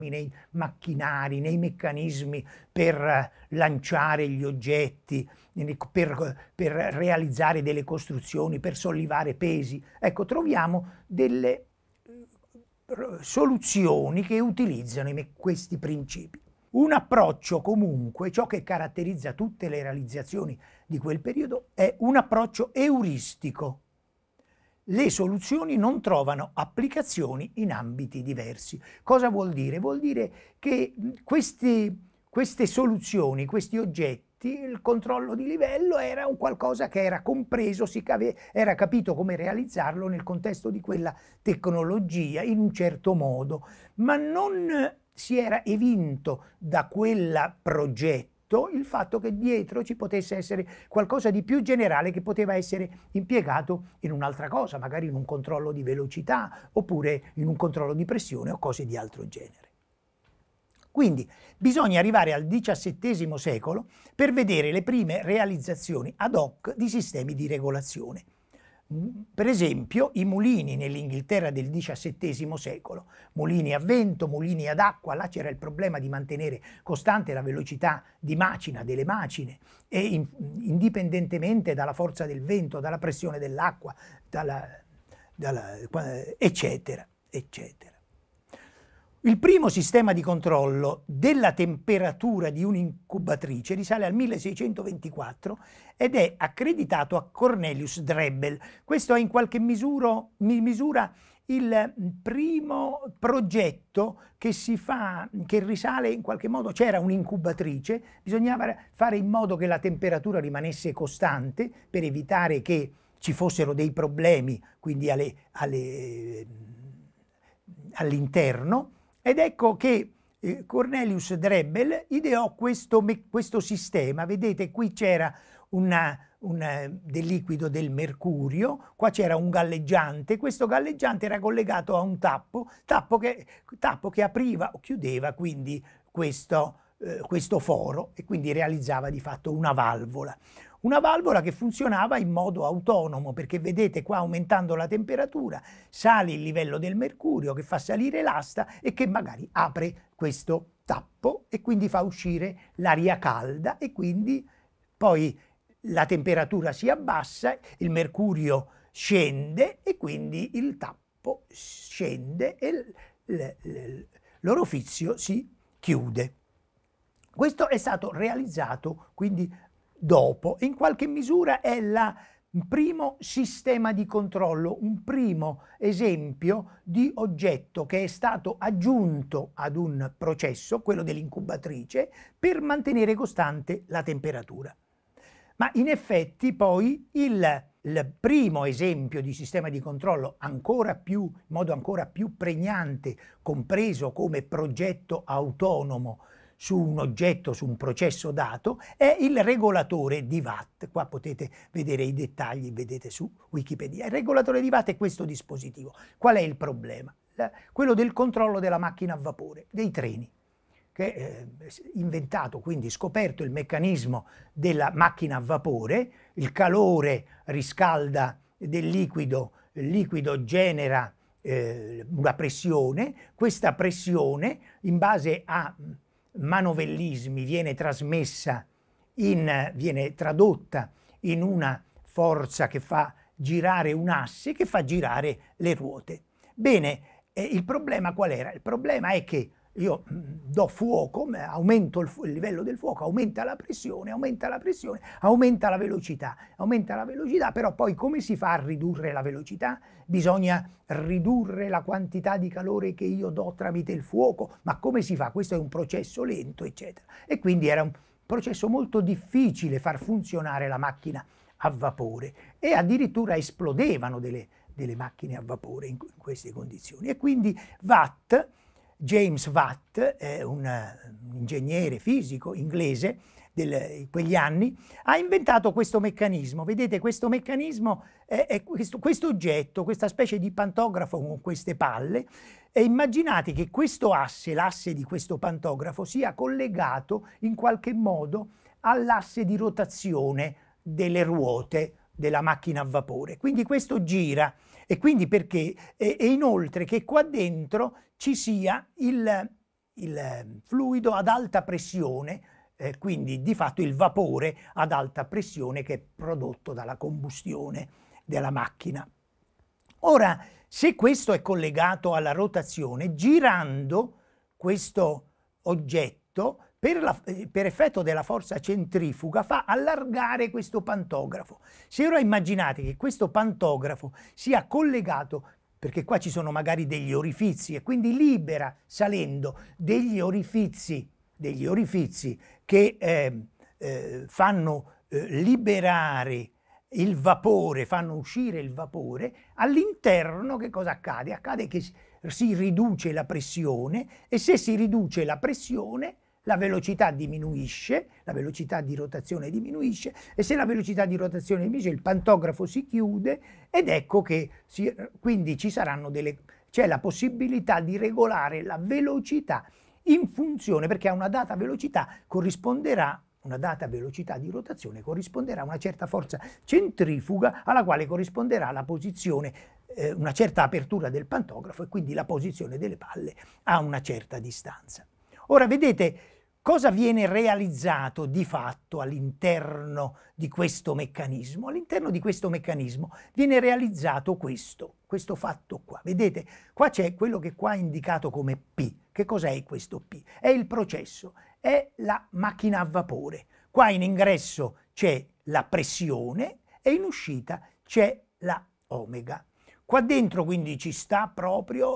nei macchinari, nei meccanismi per lanciare gli oggetti, per realizzare delle costruzioni, per sollevare pesi. Ecco, troviamo delle soluzioni che utilizzano questi principi. Un approccio comunque, ciò che caratterizza tutte le realizzazioni di quel periodo, è un approccio euristico. Le soluzioni non trovano applicazioni in ambiti diversi. Cosa vuol dire? Vuol dire che queste soluzioni, questi oggetti, il controllo di livello era un qualcosa che era compreso, era capito come realizzarlo nel contesto di quella tecnologia in un certo modo, ma non si era evinto da quel progetto il fatto che dietro ci potesse essere qualcosa di più generale che poteva essere impiegato in un'altra cosa, magari in un controllo di velocità oppure in un controllo di pressione o cose di altro genere. Quindi bisogna arrivare al XVII secolo per vedere le prime realizzazioni ad hoc di sistemi di regolazione. Per esempio i mulini nell'Inghilterra del XVII secolo, mulini a vento, mulini ad acqua, là c'era il problema di mantenere costante la velocità di macina delle macine e indipendentemente dalla forza del vento, dalla pressione dell'acqua, eccetera, eccetera. Il primo sistema di controllo della temperatura di un'incubatrice risale al 1624 ed è accreditato a Cornelius Drebbel. Questo è in qualche misura il primo progetto che risale in qualche modo. C'era un'incubatrice, bisognava fare in modo che la temperatura rimanesse costante per evitare che ci fossero dei problemi, quindi all'interno. Ed ecco che Cornelius Drebbel ideò questo sistema. Vedete, qui c'era del liquido del mercurio, qua c'era un galleggiante, questo galleggiante era collegato a un tappo che apriva o chiudeva quindi questo foro e quindi realizzava di fatto una valvola. Una valvola che funzionava in modo autonomo, perché vedete qua, aumentando la temperatura sale il livello del mercurio che fa salire l'asta e che magari apre questo tappo e quindi fa uscire l'aria calda e quindi poi la temperatura si abbassa, il mercurio scende e quindi il tappo scende e l'orifizio si chiude. Questo è stato realizzato quindi dopo, in qualche misura è il primo sistema di controllo, un primo esempio di oggetto che è stato aggiunto ad un processo, quello dell'incubatrice, per mantenere costante la temperatura. Ma in effetti poi il primo esempio di sistema di controllo in modo ancora più pregnante, compreso come progetto autonomo, su un oggetto, su un processo dato, è il regolatore di Watt. Qua potete vedere i dettagli, vedete su Wikipedia. Il regolatore di Watt è questo dispositivo. Qual è il problema? Quello del controllo della macchina a vapore, dei treni, che è inventato, quindi scoperto il meccanismo della macchina a vapore, il calore riscalda del liquido, il liquido genera una pressione, questa pressione in base a manovellismi viene tradotta in una forza che fa girare un asse, che fa girare le ruote. Bene, il problema qual era? Il problema è che io do fuoco, aumento il livello del fuoco, aumenta la pressione, aumenta la velocità, però poi come si fa a ridurre la velocità? Bisogna ridurre la quantità di calore che io do tramite il fuoco, ma come si fa? Questo è un processo lento, eccetera. E quindi era un processo molto difficile far funzionare la macchina a vapore e addirittura esplodevano delle macchine a vapore in queste condizioni. E quindi James Watt, è un ingegnere fisico inglese di quegli anni, ha inventato questo meccanismo. Vedete, questo meccanismo è questo oggetto, questa specie di pantografo con queste palle, e immaginate che questo asse, l'asse di questo pantografo, sia collegato in qualche modo all'asse di rotazione delle ruote della macchina a vapore. Quindi questo gira, e quindi perché? E inoltre che qua dentro ci sia fluido ad alta pressione, quindi di fatto il vapore ad alta pressione che è prodotto dalla combustione della macchina. Ora, se questo è collegato alla rotazione, girando questo oggetto, per effetto della forza centrifuga, fa allargare questo pantografo. Se ora immaginate che questo pantografo sia collegato, perché qua ci sono magari degli orifizi e quindi libera, salendo, degli orifizi che fanno liberare il vapore, fanno uscire il vapore, all'interno che cosa accade? Accade che si riduce la pressione e se si riduce la pressione la velocità diminuisce, la velocità di rotazione diminuisce e se la velocità di rotazione diminuisce il pantografo si chiude ed ecco che quindi c'è la possibilità di regolare la velocità in funzione, perché a una data velocità di rotazione corrisponderà una certa forza centrifuga alla quale corrisponderà la posizione, una certa apertura del pantografo e quindi la posizione delle palle a una certa distanza. Ora vedete cosa viene realizzato di fatto all'interno di questo meccanismo? All'interno di questo meccanismo viene realizzato questo fatto qua. Vedete, qua c'è quello che qua è indicato come P. Che cos'è questo P? È il processo, è la macchina a vapore. Qua in ingresso c'è la pressione e in uscita c'è la omega. Qua dentro quindi ci sta proprio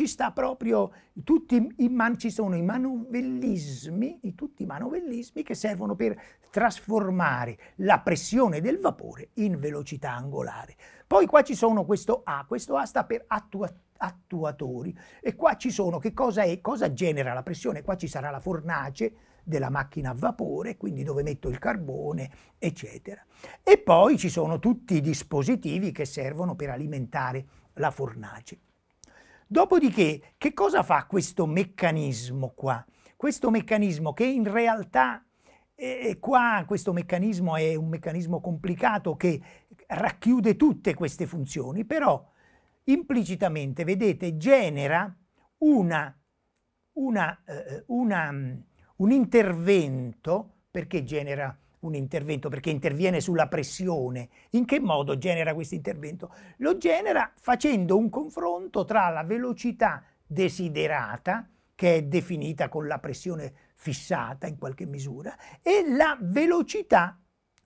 ci sono i manovellismi, tutti i manovellismi che servono per trasformare la pressione del vapore in velocità angolare. Poi qua ci sono questo A sta per attuatori e qua ci sono cosa genera la pressione? Qua ci sarà la fornace della macchina a vapore, quindi dove metto il carbone, eccetera. E poi ci sono tutti i dispositivi che servono per alimentare la fornace. Dopodiché, che cosa fa questo meccanismo qua? Questo meccanismo che in realtà questo meccanismo è un meccanismo complicato che racchiude tutte queste funzioni, però implicitamente, vedete, genera un intervento. Perché genera un intervento? Perché interviene sulla pressione. In che modo genera questo intervento? Lo genera facendo un confronto tra la velocità desiderata, che è definita con la pressione fissata in qualche misura, e la velocità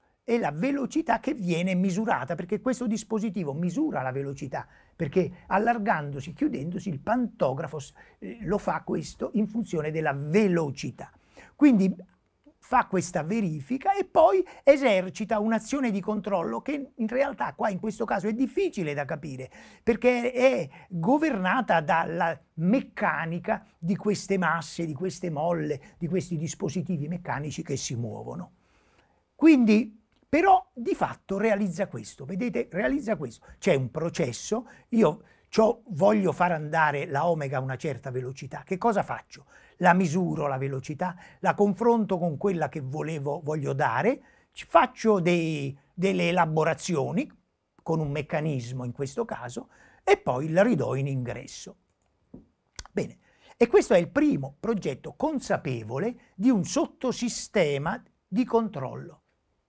che viene misurata, perché questo dispositivo misura la velocità, perché allargandosi, chiudendosi, il pantografo lo fa questo in funzione della velocità. Quindi fa questa verifica e poi esercita un'azione di controllo che in realtà qua in questo caso è difficile da capire, perché è governata dalla meccanica di queste masse, di queste molle, di questi dispositivi meccanici che si muovono. Quindi però di fatto realizza questo, vedete, realizza questo. C'è un processo, io voglio far andare la omega a una certa velocità, che cosa faccio? La misuro la velocità, la confronto con quella che voglio dare, faccio delle elaborazioni con un meccanismo in questo caso e poi la ridò in ingresso. Bene, e questo è il primo progetto consapevole di un sottosistema di controllo.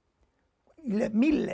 Il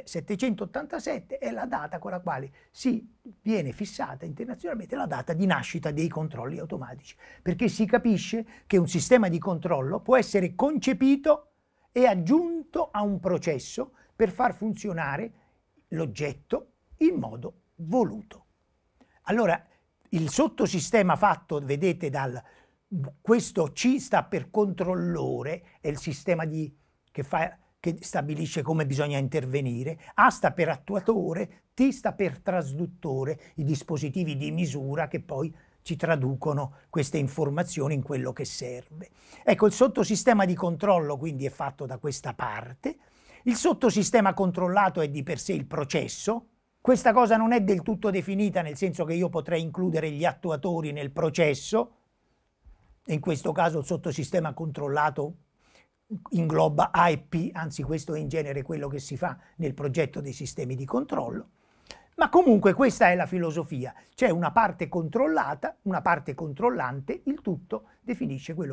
1787 è la data con la quale viene fissata internazionalmente la data di nascita dei controlli automatici, perché si capisce che un sistema di controllo può essere concepito e aggiunto a un processo per far funzionare l'oggetto in modo voluto. Allora, il sottosistema fatto, vedete, questo C sta per controllore, è il sistema che stabilisce come bisogna intervenire, A sta per attuatore, T sta per trasduttore, i dispositivi di misura che poi ci traducono queste informazioni in quello che serve. Ecco, il sottosistema di controllo quindi è fatto da questa parte, il sottosistema controllato è di per sé il processo. Questa cosa non è del tutto definita, nel senso che io potrei includere gli attuatori nel processo, in questo caso il sottosistema controllato ingloba A e P, anzi questo è in genere quello che si fa nel progetto dei sistemi di controllo. Ma comunque questa è la filosofia, c'è una parte controllata, una parte controllante, il tutto definisce quello